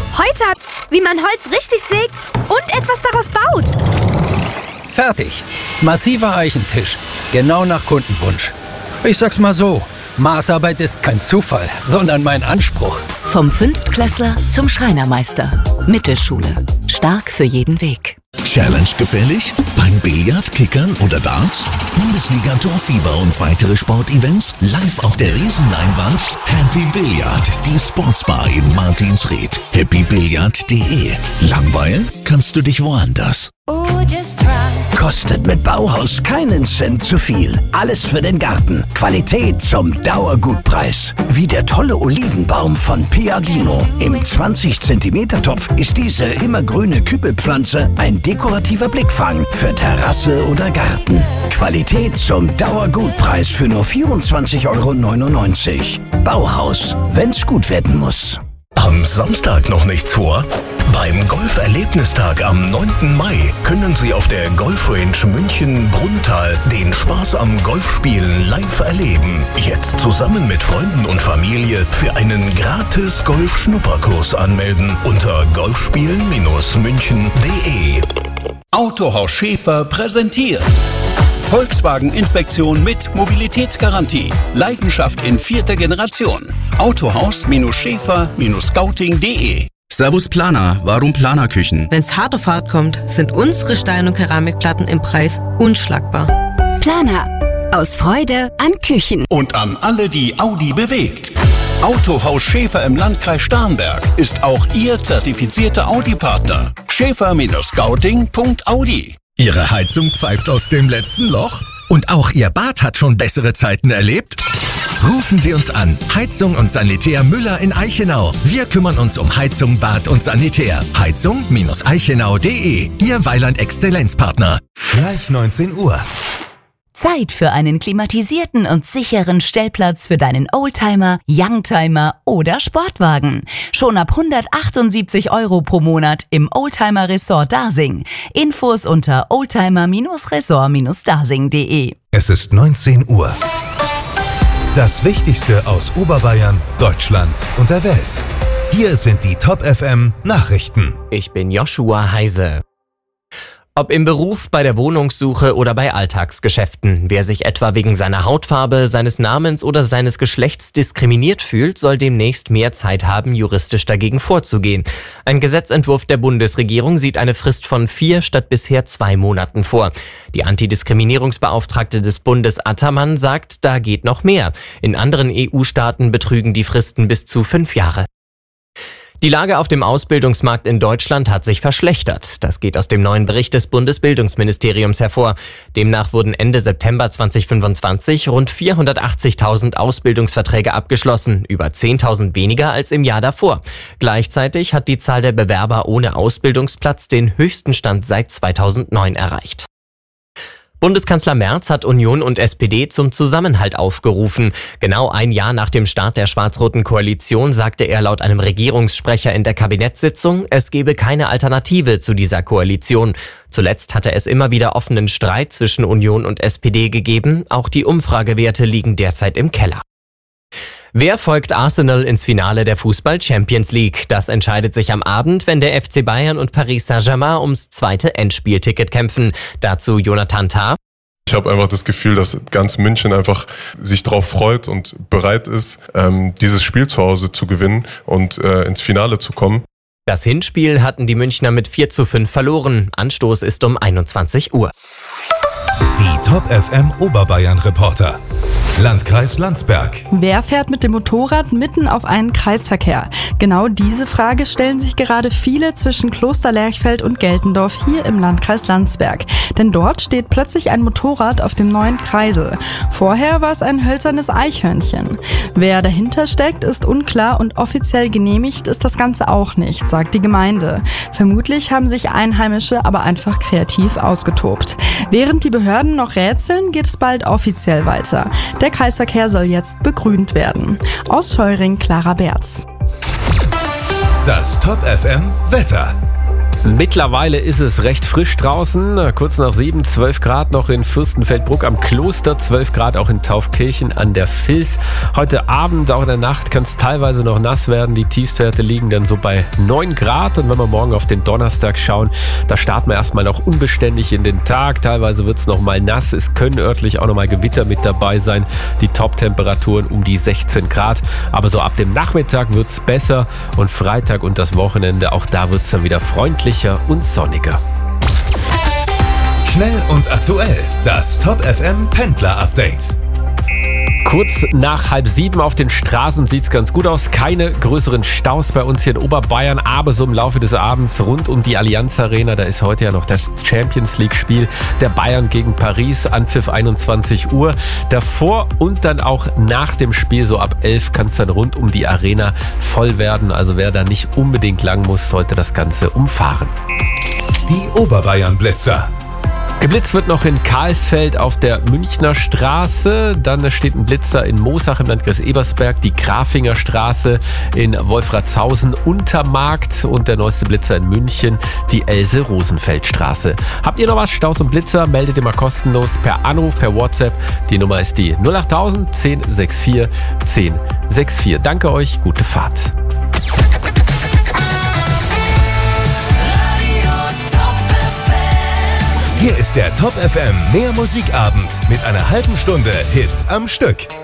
Heute wie man Holz richtig sägt und etwas daraus baut. Fertig. Massiver Eichentisch. Genau nach Kundenwunsch. Ich sag's mal so, Maßarbeit ist kein Zufall, sondern mein Anspruch. Vom Fünftklässler zum Schreinermeister. Mittelschule. Stark für jeden Weg. Challenge gefällig? Beim Billard, Kickern oder Darts? Bundesliga Torfieber und weitere Sportevents live auf der Riesenleinwand? Happy Billard, die Sportsbar in Martinsried. happybilliard.de. Langweilen kannst du dich woanders. Kostet mit Bauhaus keinen Cent zu viel. Alles für den Garten. Qualität zum Dauergutpreis. Wie der tolle Olivenbaum von Piadino. Im 20 cm Topf ist diese immergrüne Kübelpflanze ein dekorativer Blickfang für Terrasse oder Garten. Qualität zum Dauergutpreis für nur 24,99 €. Bauhaus, wenn's gut werden muss. Am Samstag noch nichts vor? Beim Golferlebnistag am 9. Mai können Sie auf der Golfrange München-Brunntal den Spaß am Golfspielen live erleben. Jetzt zusammen mit Freunden und Familie für einen gratis Golf-Schnupperkurs anmelden unter golfspielen-münchen.de. Autohaus Schäfer präsentiert Volkswagen-Inspektion mit Mobilitätsgarantie. Leidenschaft in 4. Generation. Autohaus-Schäfer-Scouting.de. Servus Planer, warum Planerküchen? Wenn's hart auf hart kommt, sind unsere Stein- und Keramikplatten im Preis unschlagbar. Planer. Aus Freude an Küchen. Und an alle, die Audi bewegt. Autohaus Schäfer im Landkreis Starnberg ist auch Ihr zertifizierter Audi-Partner. Schäfer-Scouting.audi. Ihre Heizung pfeift aus dem letzten Loch? Und auch Ihr Bad hat schon bessere Zeiten erlebt? Rufen Sie uns an. Heizung und Sanitär Müller in Eichenau. Wir kümmern uns um Heizung, Bad und Sanitär. Heizung-eichenau.de. Ihr Weiland-Exzellenzpartner. Gleich 19 Uhr. Zeit für einen klimatisierten und sicheren Stellplatz für deinen Oldtimer, Youngtimer oder Sportwagen. Schon ab 178 € pro Monat im Oldtimer Resort Dasing. Infos unter oldtimer-resort-dasing.de. Es ist 19 Uhr. Das Wichtigste aus Oberbayern, Deutschland und der Welt. Hier sind die Top FM Nachrichten. Ich bin Joshua Heise. Ob im Beruf, bei der Wohnungssuche oder bei Alltagsgeschäften. Wer sich etwa wegen seiner Hautfarbe, seines Namens oder seines Geschlechts diskriminiert fühlt, soll demnächst mehr Zeit haben, juristisch dagegen vorzugehen. Ein Gesetzentwurf der Bundesregierung sieht eine Frist von 4 statt bisher 2 Monaten vor. Die Antidiskriminierungsbeauftragte des Bundes Attermann sagt, da geht noch mehr. In anderen EU-Staaten betrügen die Fristen bis zu 5 Jahre. Die Lage auf dem Ausbildungsmarkt in Deutschland hat sich verschlechtert. Das geht aus dem neuen Bericht des Bundesbildungsministeriums hervor. Demnach wurden Ende September 2025 rund 480.000 Ausbildungsverträge abgeschlossen, über 10.000 weniger als im Jahr davor. Gleichzeitig hat die Zahl der Bewerber ohne Ausbildungsplatz den höchsten Stand seit 2009 erreicht. Bundeskanzler Merz hat Union und SPD zum Zusammenhalt aufgerufen. Genau ein Jahr nach dem Start der schwarz-roten Koalition sagte er laut einem Regierungssprecher in der Kabinettssitzung, es gebe keine Alternative zu dieser Koalition. Zuletzt hatte es immer wieder offenen Streit zwischen Union und SPD gegeben. Auch die Umfragewerte liegen derzeit im Keller. Wer folgt Arsenal ins Finale der Fußball-Champions League? Das entscheidet sich am Abend, wenn der FC Bayern und Paris Saint-Germain ums zweite Endspielticket kämpfen. Dazu Jonathan Tah. Ich habe einfach das Gefühl, dass ganz München einfach sich darauf freut und bereit ist, dieses Spiel zu Hause zu gewinnen und ins Finale zu kommen. Das Hinspiel hatten die Münchner mit 4:5 verloren. Anstoß ist um 21 Uhr. Die Top FM Oberbayern Reporter. Landkreis Landsberg. Wer fährt mit dem Motorrad mitten auf einen Kreisverkehr? Genau diese Frage stellen sich gerade viele zwischen Kloster Lerchfeld und Geltendorf hier im Landkreis Landsberg. Denn dort steht plötzlich ein Motorrad auf dem neuen Kreisel. Vorher war es ein hölzernes Eichhörnchen. Wer dahinter steckt, ist unklar und offiziell genehmigt ist das Ganze auch nicht, sagt die Gemeinde. Vermutlich haben sich Einheimische aber einfach kreativ ausgetobt. Während die Behörden noch rätseln, geht es bald offiziell weiter. Der Kreisverkehr soll jetzt begrünt werden. Aus Scheuring, Clara Berz. Das Top FM Wetter. Mittlerweile ist es recht frisch draußen, kurz nach 7, 12 Grad noch in Fürstenfeldbruck am Kloster, 12 Grad auch in Taufkirchen an der Vils. Heute Abend, auch in der Nacht, kann es teilweise noch nass werden. Die Tiefstwerte liegen dann so bei 9 Grad. Und wenn wir morgen auf den Donnerstag schauen, da starten wir erstmal noch unbeständig in den Tag. Teilweise wird es noch mal nass. Es können örtlich auch noch mal Gewitter mit dabei sein. Die Top-Temperaturen um die 16 Grad. Aber so ab dem Nachmittag wird es besser. Und Freitag und das Wochenende, auch da wird es dann wieder freundlicher und sonniger. Schnell und aktuell, das Top FM Pendler Update. Kurz nach 6:30 auf den Straßen sieht es ganz gut aus. Keine größeren Staus bei uns hier in Oberbayern, aber so im Laufe des Abends rund um die Allianz Arena, da ist heute ja noch das Champions League Spiel der Bayern gegen Paris, Anpfiff 21 Uhr. Davor und dann auch nach dem Spiel, so ab 11, kann es dann rund um die Arena voll werden. Also wer da nicht unbedingt lang muss, sollte das Ganze umfahren. Die Oberbayern Blitzer. Geblitzt wird noch in Karlsfeld auf der Münchner Straße. Dann steht ein Blitzer in Moosach im Landkreis Ebersberg, die Grafinger Straße in Wolfratshausen, Untermarkt und der neueste Blitzer in München, die Else-Rosenfeld-Straße. Habt ihr noch was? Staus und Blitzer? Meldet ihr mal kostenlos per Anruf, per WhatsApp. Die Nummer ist die 08000 1064 1064. Danke euch, gute Fahrt. Hier ist der Top FM Mehr Musikabend mit einer halben Stunde Hits am Stück.